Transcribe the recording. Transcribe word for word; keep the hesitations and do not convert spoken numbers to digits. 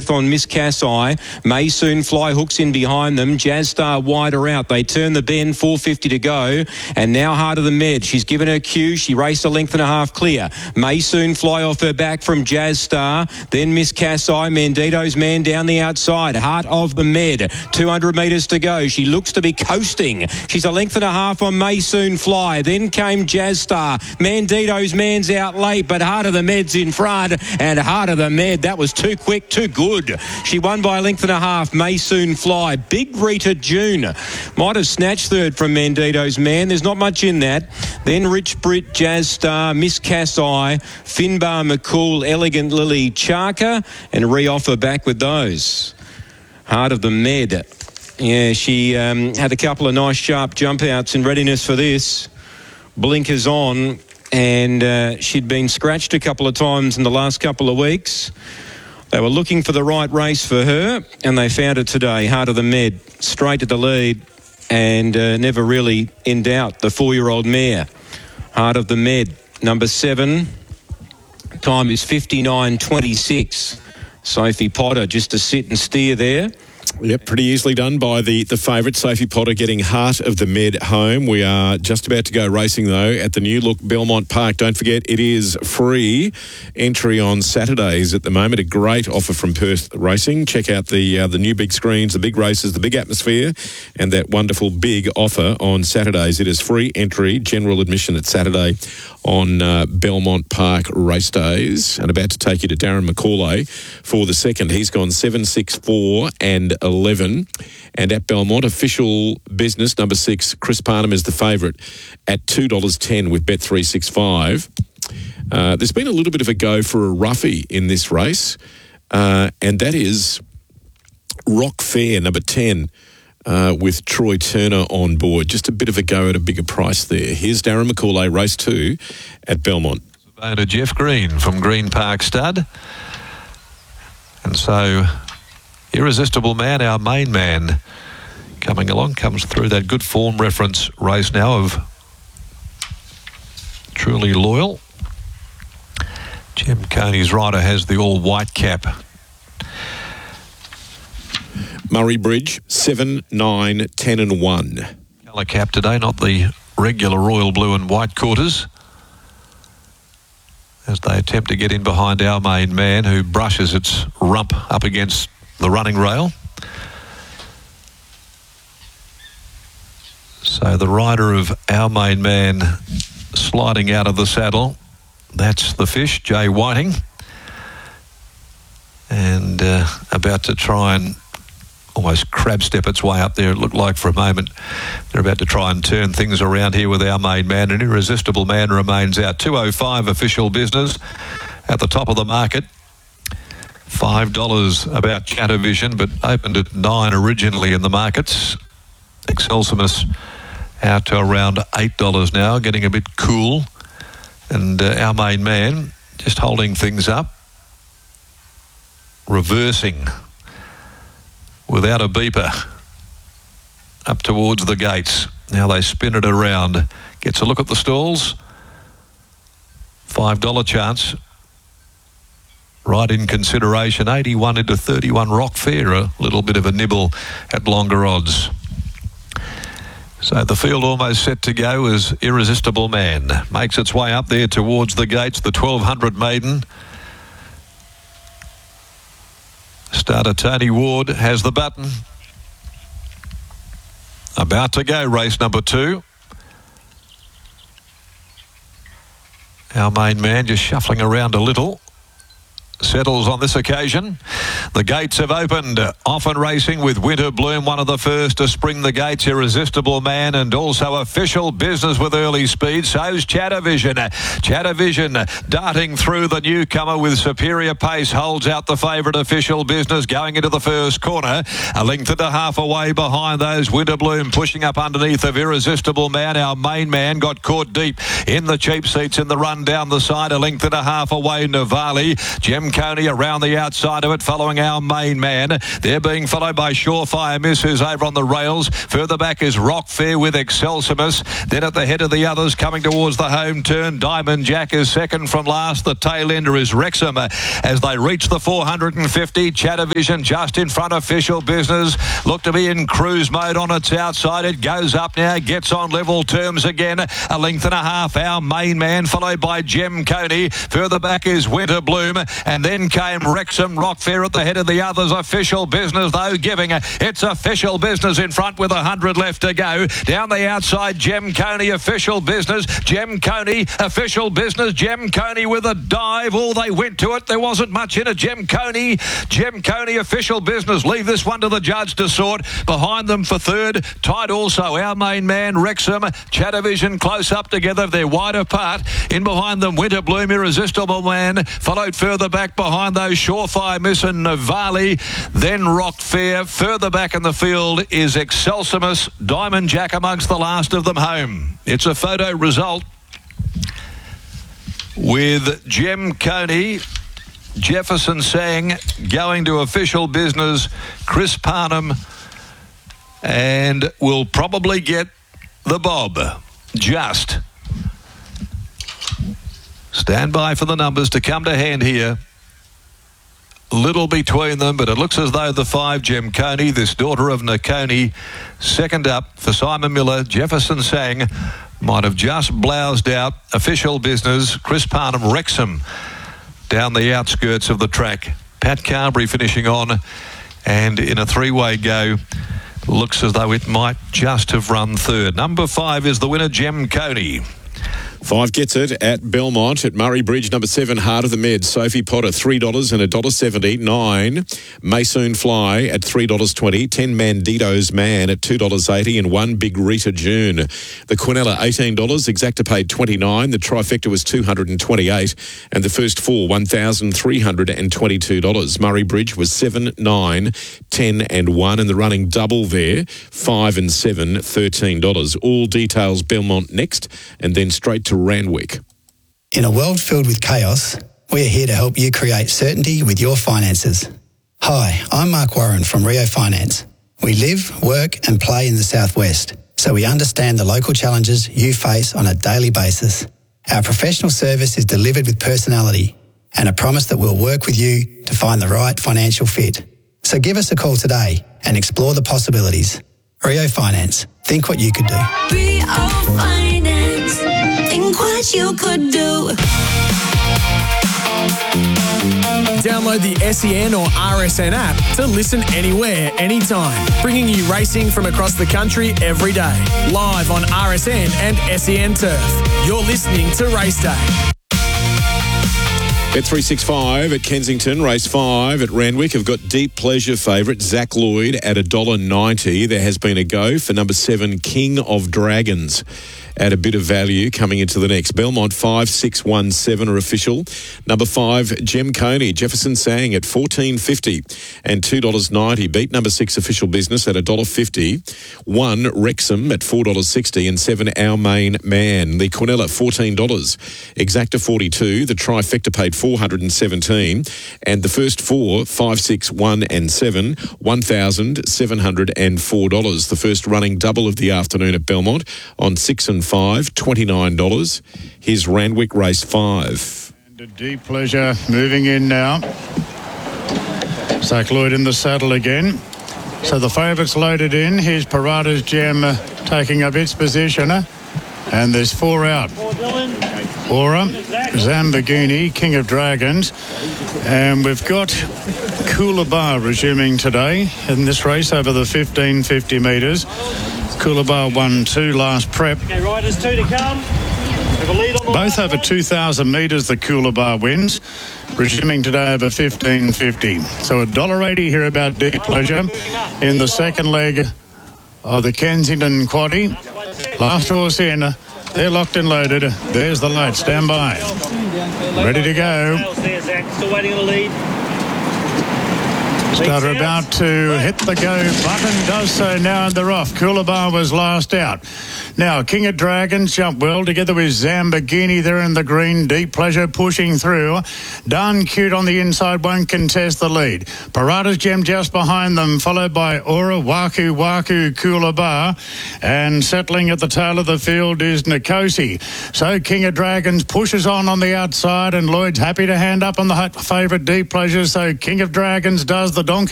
length on Miss Cassi. May Soon Fly hooks in behind them. Jazz Star wider out. They turn the bend, four fifty to go. And now Heart of the Med. She's given her cue. She raced a length and a half clear. May Soon Fly off her back from Jazz Star. Then Miss Cassi. Mendito's man down the outside. Heart of the Med. two hundred metres to go. She looks to be coasting. She's a length and a half on May Soon Fly. Then came Jazz Star. Mendito's man's out late, but Heart of the Med's in front. And Heart of the Med, that was too quick, too good. She won by a length and a half. May Soon Fly. Big Rita June might have snatched third from Mendito's man. There's not much in that. Then Rich Brit, Jazz Star, Miss Cassi, Finbar McCool, Elegant Lily, Charker, and re-offer back with those. Heart of the Med. Yeah, she um, had a couple of nice sharp jump outs in readiness for this. Blinkers on, and uh, she'd been scratched a couple of times in the last couple of weeks. They were looking for the right race for her, and they found it today. Heart of the Med, straight to the lead, and uh, never really in doubt, the four-year-old mare. Heart of the Med, number seven. Time is fifty-nine twenty-six. Sophie Potter just to sit and steer there. Yep, pretty easily done by the, the favourite, Sophie Potter, getting Heart of the Med home. We are just about to go racing, though, at the new look Belmont Park. Don't forget, it is free entry on Saturdays at the moment. A great offer from Perth Racing. Check out the uh, the new big screens, the big races, the big atmosphere, and that wonderful big offer on Saturdays. It is free entry, general admission at Saturday on uh, Belmont Park race days. And about to take you to Darren McCauley for the second. He's gone seven, six, four and eleven. And at Belmont, official business, number six, Chris Parnham is the favourite at two dollars ten with Bet three sixty-five. Uh, there's been a little bit of a go for a roughie in this race, uh, and that is Rock Fair, number ten. Uh, with Troy Turner on board. Just a bit of a go at a bigger price there. Here's Darren McCauley, race two at Belmont. To Jeff Green from Green Park Stud. And so, Irresistible Man, our main man, coming along, comes through that good form reference race now of Truly Loyal. Jim Coney's rider has the all-white cap. Murray Bridge, seven, nine, ten and one. Colour cap today, not the regular royal blue and white quarters. As they attempt to get in behind our main man, who brushes its rump up against the running rail. So the rider of our main man sliding out of the saddle. That's the fish, Jay Whiting. And uh, about to try and almost crab step its way up there, it looked like for a moment. They're about to try and turn things around here with our main man. An Irresistible Man remains out. two oh five official business at the top of the market. five dollars about Chattervision, but opened at nine originally in the markets. Excelsimus out to around eight dollars now, getting a bit cool. And uh, our main man just holding things up. Reversing without a beeper up towards the gates. Now they spin it around. Gets a look at the stalls. five dollar chance. Right in consideration. eighty-one into thirty-one Rock Fair. A little bit of a nibble at longer odds. So the field almost set to go as Irresistible Man makes its way up there towards the gates. The twelve hundred maiden. Starter Tony Ward has the button. About to go, race number two. Our main man just shuffling around a little. Settles on this occasion. The gates have opened. Often Racing with Winter Bloom, one of the first to spring the gates. Irresistible Man, and also Official Business with early speed. So's Chattervision. Chattervision darting through the newcomer with superior pace. Holds out the favourite Official Business going into the first corner. A length and a half away behind those. Winter Bloom pushing up underneath of Irresistible Man. Our main man got caught deep in the cheap seats in the run down the side. A length and a half away, Navali. Gem Gem Coney around the outside of it, following our main man. They're being followed by Surefire Miss, who's over on the rails. Further back is Rock Fair with Excelsimus. Then at the head of the others, coming towards the home turn, Diamond Jack is second from last. The tail ender is Wrexham. As they reach the four hundred fifty, Chattervision just in front. Official Business look to be in cruise mode on its outside. It goes up now, gets on level terms again. A length and a half, our main man, followed by Gem Coney. Further back is Winter Bloom, and then came Wrexham. Rock Fair at the head of the others. Official Business, though, giving it's Official Business in front with a hundred left to go. Down the outside, Gem Coney, Official Business, Gem Coney, Official Business, Gem Coney with a dive. All they went to it. There wasn't much in it. Gem Coney, Gem Coney, Official Business. Leave this one to the judge to sort. Behind them for third, tied also our main man, Wrexham. Chattervision close up together. They're wide apart. In behind them, Winter Bloom, Irresistible Man. Followed further back behind those, Surefire Miss and Navali. Then Rock Fair. Further back in the field is Excelsimus. Diamond Jack amongst the last of them home. It's a photo result with Gem Coney, Jefferson Sang going to Official Business, Chris Parnham, and will probably get the bob. Just stand by for the numbers to come to hand here. Little between them, but it looks as though the five, Gem Coney, this daughter of Nakoni, second up for Simon Miller. Jefferson Sang might have just bloused out. Official Business, Chris Parnham, Wrexham down the outskirts of the track. Pat Carberry finishing on, and in a three-way go, looks as though it might just have run third. Number five is the winner, Gem Coney. Five gets it at Belmont. At Murray Bridge, number seven, Heart of the Med, Sophie Potter, three dollars and one dollar seventy. Nine, May Soon Fly at three dollars twenty. Ten, Mandito's Man at two dollars eighty. And one, Big Rita June. The Quinella, eighteen dollars. Exacta paid twenty-nine. The Trifecta was two hundred twenty-eight. And the first four, one thousand three hundred twenty-two dollars. Murray Bridge was seven, nine, ten and one. And the running double there, five and seven, thirteen dollars. All details Belmont next, and then straight to Randwick. In a world filled with chaos, we're here to help you create certainty with your finances. Hi, I'm Mark Warren from Rio Finance. We live, work and play in the Southwest, so we understand the local challenges you face on a daily basis. Our professional service is delivered with personality and a promise that we'll work with you to find the right financial fit. So give us a call today and explore the possibilities. Rio Finance. Think what you could do. Rio Finance. Think what you could do. Download the S E N or R S N app to listen anywhere, anytime, bringing you racing from across the country every day. Live on R S N and S E N Turf. You're listening to Race Day. Bet three sixty-five at Kensington, race five at Randwick have got Deep Pleasure favourite Zach Lloyd at one dollar ninety. There has been a go for number seven, King of Dragons, at a bit of value coming into the next. Belmont five six one seven are official. Number five, Gem Coney, Jefferson Sang at fourteen fifty and two dollars ninety. Beat number six, Official Business at one dollar fifty. One, Wrexham at four dollars sixty and seven, Our Main Man. The Quinella fourteen dollars. Exacta forty-two. The Trifecta paid four hundred seventeen. And the first four, five, six, one and seven, one thousand seven hundred four dollars. The first running double of the afternoon at Belmont on six and five, twenty-nine dollars. Here's Randwick race five. And Deep Pleasure moving in now. Zach Lloyd in the saddle again. So the favourites loaded in. Here's Parada's Gem uh, taking up its position. Uh, and there's four out. Aura, Zambaguni, King of Dragons. And we've got Coolabah resuming today in this race over the fifteen fifty metres. Coolabah won two last prep. Okay, riders, two to come. Have a lead on the Both over two thousand metres the Coolabah wins. Resuming today over fifteen fifty. So a one dollar eighty here about Deep Pleasure in the second leg of the Kensington Quaddie. Last horse in. They're locked and loaded. There's the light. Stand by. Ready to go. Still waiting on the lead. Starter about to hit the go button, does so now, and they're off. Coolabah was last out. Now, King of Dragons jump well together with Zambagini there in the green. Deep Pleasure pushing through. Done Cute on the inside won't contest the lead. Parada's Gem just behind them, followed by Aura, Waku Waku, Coolabah. And settling at the tail of the field is Nikosi. So King of Dragons pushes on on the outside, and Lloyd's happy to hand up on the favourite Deep Pleasure. So King of Dragons does the donkey.